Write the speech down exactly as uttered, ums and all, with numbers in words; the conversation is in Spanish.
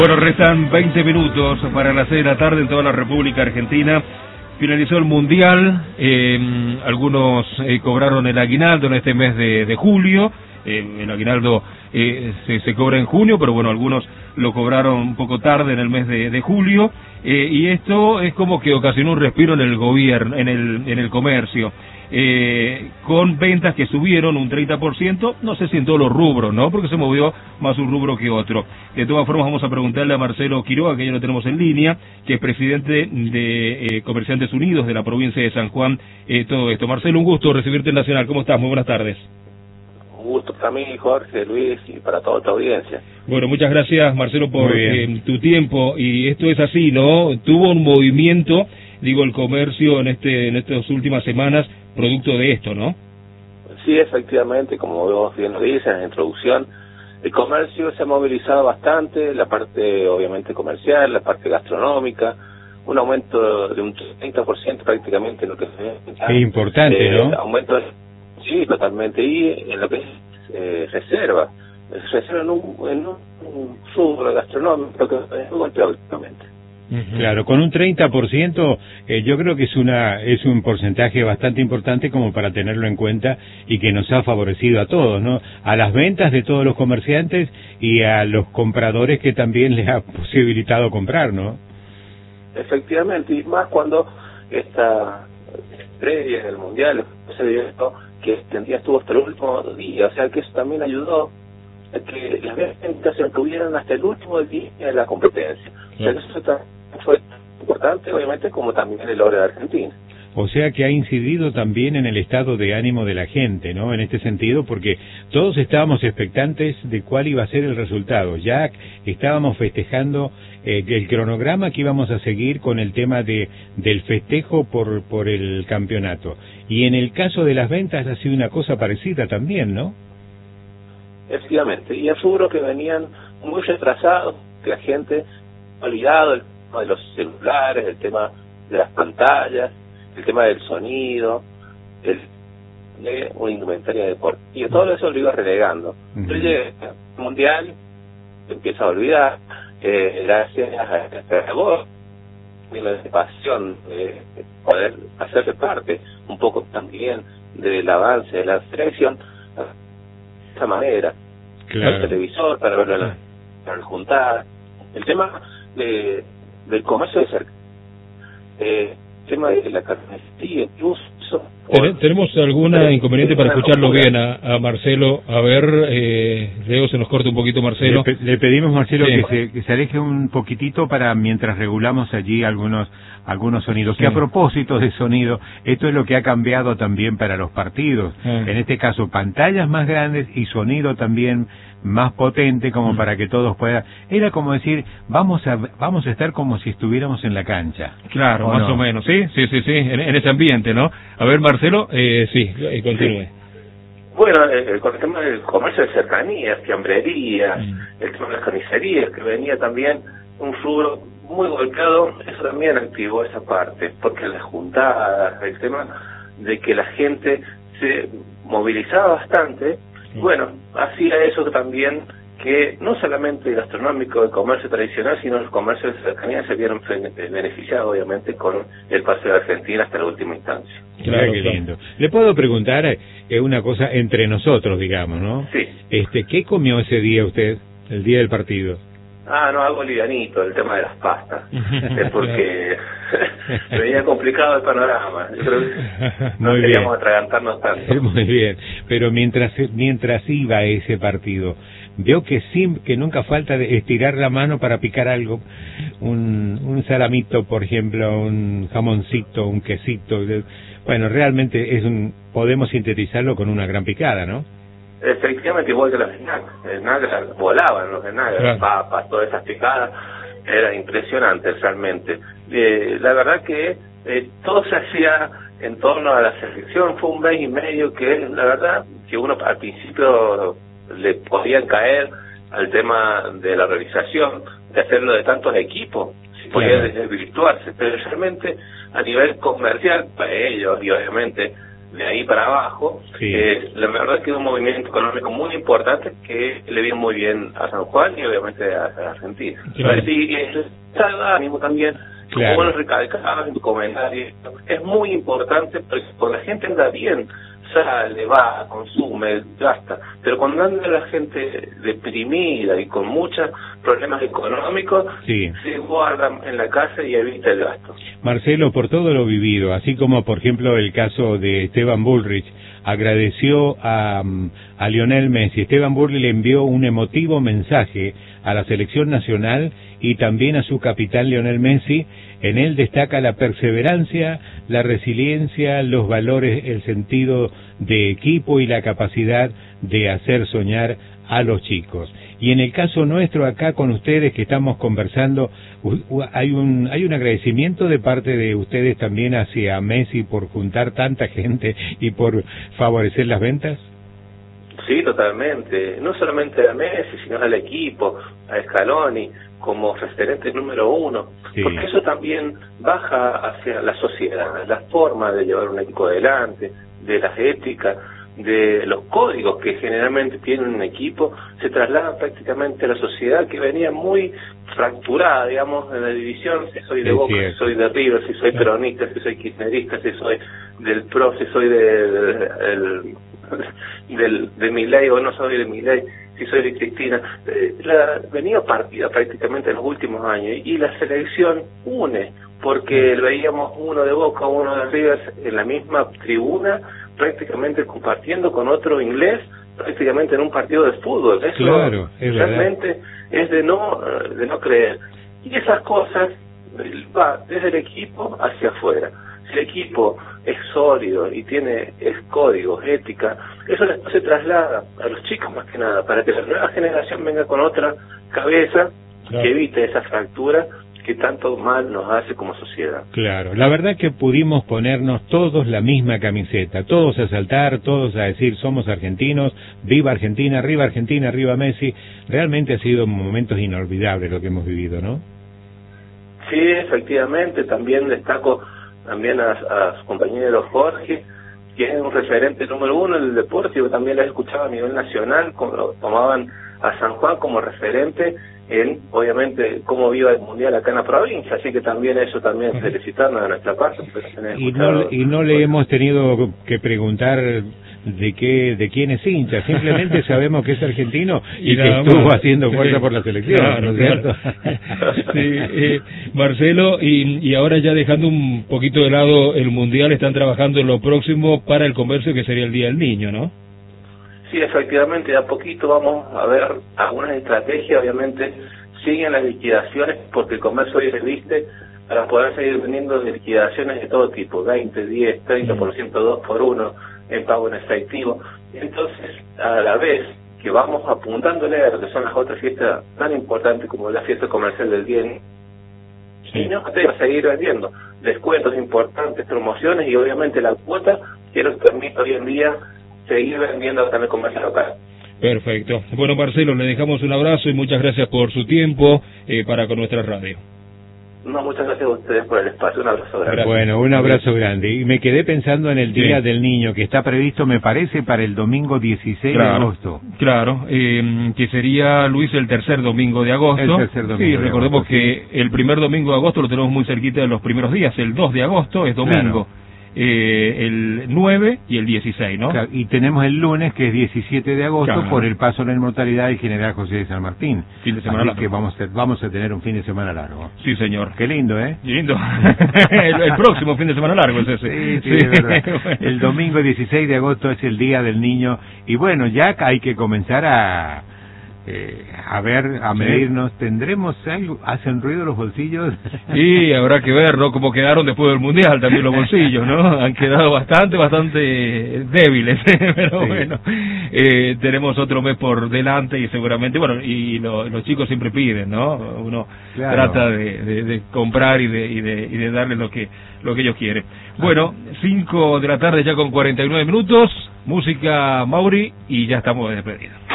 Bueno, restan veinte minutos para las seis de la tarde en toda la República Argentina. Finalizó el Mundial, eh, algunos eh, cobraron el aguinaldo en este mes de, de julio, eh, el aguinaldo eh, se, se cobra en junio, pero bueno, algunos lo cobraron un poco tarde en el mes de, de julio, eh, y esto es como que ocasionó un respiro en el gobierno, en el, en el comercio. Eh, con ventas que subieron un treinta por ciento, no sé si en todos los rubros, ¿no? Porque se movió más un rubro que otro. De todas formas, vamos a preguntarle a Marcelo Quiroga, que ya lo tenemos en línea, que es presidente de eh, Comerciantes Unidos de la provincia de San Juan, eh, todo esto. Marcelo, un gusto recibirte en Nacional. ¿Cómo estás? Muy buenas tardes. Un gusto para mí, Jorge, Luis, y para toda tu audiencia. Bueno, muchas gracias, Marcelo, por eh, tu tiempo. Y esto es así, ¿no? Tuvo un movimiento, digo, el comercio en este en estas últimas semanas, producto de esto, ¿no? Sí, efectivamente, como vos bien lo dices en la introducción, el comercio se ha movilizado bastante, la parte obviamente comercial, la parte gastronómica, un aumento de un treinta por ciento prácticamente en lo que se... Es importante, eh, ¿no? Aumento, de, sí, totalmente, y en lo que es eh, reserva, reserva en un, en un rubro gastronómico que es un golpe últimamente. Claro, con un treinta por ciento eh, yo creo que es una es un porcentaje bastante importante como para tenerlo en cuenta y que nos ha favorecido a todos, ¿no? A las ventas de todos los comerciantes y a los compradores que también les ha posibilitado comprar, ¿no? Efectivamente, y más cuando esta previa del Mundial se dio que este día estuvo hasta el último día, o sea que eso también ayudó a que las ventas se tuvieran hasta el último día de la competencia. Sí. O sea que eso está fue importante, obviamente, como también el logro de Argentina. O sea que ha incidido también en el estado de ánimo de la gente, ¿no? En este sentido, porque todos estábamos expectantes de cuál iba a ser el resultado. Ya estábamos festejando eh, el cronograma que íbamos a seguir con el tema de del festejo por por el campeonato. Y en el caso de las ventas ha sido una cosa parecida también, ¿no? Efectivamente. Y aseguro que venían muy retrasados, que la gente ha olvidado el de los celulares, el tema de las pantallas, el tema del sonido, el de una indumentaria deportiva, todo eso lo iba relegando. Entonces llega el Mundial, empieza a olvidar, eh, gracias a esta voz, la pasión de poder hacerse parte un poco también del avance de la selección, de esta manera, claro. El televisor para verlo en la, en la juntada, el tema de del comercio de cerca, eh, el tema de la carnicería, incluso. ¿Ten, ¿Tenemos alguna inconveniente para escucharlo bien a, a Marcelo? A ver, eh, luego se nos corta un poquito Marcelo. Le, le pedimos, Marcelo, sí. que, se, que se aleje un poquitito para mientras regulamos allí algunos algunos sonidos. Sí. Que a propósito de sonido, esto es lo que ha cambiado también para los partidos. Sí. En este caso, pantallas más grandes y sonido también más potente como mm. para que todos puedan. Era como decir, vamos a vamos a estar como si estuviéramos en la cancha. Claro, ¿o más no? o menos, sí, sí, sí, sí, en, en ese ambiente, ¿no? A ver, Marcelo, eh, sí, eh, continúe. Sí. Bueno, eh, con el tema del comercio de cercanías, fiambrerías, mm. el tema de las carnicerías, que venía también un rubro muy golpeado, eso también activó esa parte, porque las juntadas, el tema de que la gente se movilizaba bastante, bueno, hacía eso también que no solamente el gastronómico, el comercio tradicional, sino los comercios de cercanía se vieron beneficiados, obviamente, con el pase de Argentina hasta la última instancia. Claro, qué lindo. Le puedo preguntar eh, una cosa entre nosotros, digamos, ¿no? Sí. Este, ¿qué comió ese día usted, el día del partido? Ah, no, algo livianito, el tema de las pastas. Es porque venía complicado el panorama. Yo creo que no Muy queríamos bien. atragantarnos tanto. Muy bien, pero mientras mientras iba ese partido, veo que sim, que nunca falta de estirar la mano para picar algo, un, un salamito, por ejemplo, un jamoncito, un quesito. Bueno, realmente es un podemos sintetizarlo con una gran picada, ¿no? Efectivamente, igual que los snacks, snacks volaban los snacks, claro. Las papas, todas esas picadas, era impresionante realmente. Eh, la verdad que eh, todo se hacía en torno a la selección, fue un mes y medio que la verdad que uno al principio le podían caer al tema de la realización, de hacerlo de tantos equipos, si podía claro. desvirtuarse, pero realmente a nivel comercial para ellos y obviamente de ahí para abajo, sí. eh, la verdad es que es un movimiento económico muy importante que le viene muy bien a San Juan y obviamente a, a Argentina. Claro. Y el estado de ánimo también, claro. como vos lo recalcabas en tu comentario, es muy importante porque cuando la gente anda bien, sale, va, consume, gasta, pero cuando anda la gente deprimida y con muchos problemas económicos, sí. se guarda en la casa y evita el gasto. Marcelo, por todo lo vivido, así como por ejemplo el caso de Esteban Bullrich, agradeció a, a Lionel Messi. Esteban Bullrich le envió un emotivo mensaje a la selección nacional y también a su capitán Lionel Messi. En él destaca la perseverancia, la resiliencia, los valores, el sentido de equipo y la capacidad de hacer soñar a los chicos. Y en el caso nuestro, acá con ustedes que estamos conversando, hay un hay un agradecimiento de parte de ustedes también hacia Messi por juntar tanta gente y por favorecer las ventas. Sí, totalmente. No solamente a Messi, sino al equipo, a Scaloni, como referente número uno. Sí. Porque eso también baja hacia la sociedad, la forma de llevar un equipo adelante, de las éticas, de los códigos que generalmente tiene un equipo, se trasladan prácticamente a la sociedad que venía muy fracturada, digamos, en la división, si soy de es Boca, cierto. Si soy de River, si soy peronista, si soy kirchnerista, si soy del P R O, si soy de, de, de, del, de Milei o no soy de Milei, si soy de Cristina. Eh, la venía partida prácticamente en los últimos años y la selección une, porque veíamos uno de Boca, uno de River en la misma tribuna, prácticamente compartiendo con otro inglés, prácticamente en un partido de fútbol. Eso claro, es realmente verdad. Es de no de no creer. Y esas cosas va desde el equipo hacia afuera. Si el equipo es sólido y tiene es códigos, ética, eso después se traslada a los chicos más que nada, para que la nueva generación venga con otra cabeza, claro. que evite esa fractura que tanto mal nos hace como sociedad. Claro, la verdad que pudimos ponernos todos la misma camiseta, todos a saltar, todos a decir somos argentinos, viva Argentina, arriba Argentina, arriba Messi. Realmente ha sido momentos inolvidables lo que hemos vivido, ¿no? Sí, efectivamente, también destaco también a, a su compañero Jorge, que es un referente número uno en el deporte. Yo también lo he escuchado a nivel nacional, como lo tomaban a San Juan como referente en, obviamente, cómo viva el mundial acá en la provincia, así que también eso también felicitarnos de nuestra parte. Y no, y no le hemos tenido que preguntar de qué de quién es hincha, simplemente sabemos que es argentino y, y que estuvo más. haciendo fuerza sí. por la selección, claro, ¿no es cierto? Sí, eh, Marcelo, y, y ahora ya dejando un poquito de lado el mundial, están trabajando en lo próximo para el comercio, que sería el Día del Niño, ¿no? Sí, efectivamente, de a poquito vamos a ver algunas estrategias. Obviamente siguen las liquidaciones porque el comercio hoy reviste para poder seguir vendiendo liquidaciones de todo tipo, veinte, diez, treinta por ciento, dos por uno en pago en efectivo. Entonces, a la vez que vamos apuntándole a lo que son las otras fiestas tan importantes como la fiesta comercial del Día, sí. y no te va a seguir vendiendo descuentos importantes, promociones y obviamente la cuota que nos permite hoy en día seguir vendiendo acá en el comercio local. Perfecto. Bueno, Marcelo, le dejamos un abrazo y muchas gracias por su tiempo eh, para con nuestra radio. No, muchas gracias a ustedes por el espacio. Un abrazo grande. Bueno, un abrazo grande. Y me quedé pensando en el Día sí. del Niño, que está previsto, me parece, para el domingo dieciséis claro, de agosto. Claro, eh, que sería, Luis, el tercer domingo de agosto. El tercer domingo. Sí, recordemos agosto, que sí. el primer domingo de agosto lo tenemos muy cerquita de los primeros días. El dos de agosto es domingo. Claro. Eh, el nueve y el dieciséis, ¿no? Claro, y tenemos el lunes, que es diecisiete de agosto, claro. por el paso de la inmortalidad del general José de San Martín. Fin de semana Así largo. que vamos a, vamos a tener un fin de semana largo. Sí, señor. Qué lindo, ¿eh? Lindo. el, el próximo fin de semana largo es ese. Sí, sí, sí. Es verdad. El domingo dieciséis de agosto es el Día del Niño. Y bueno, ya hay que comenzar a... Eh, a ver, a medirnos, ¿tendremos algo? ¿Hacen ruido los bolsillos? Y habrá que ver, ¿no? Cómo quedaron después del Mundial también los bolsillos, ¿no? Han quedado bastante, bastante débiles, pero sí. bueno, eh, tenemos otro mes por delante y seguramente, bueno, y lo, los chicos siempre piden, ¿no? Uno claro. trata de, de, de comprar y de, y de y de darles lo que lo que ellos quieren. Bueno, cinco de la tarde ya con cuarenta y nueve minutos, música Mauri y ya estamos de despedida.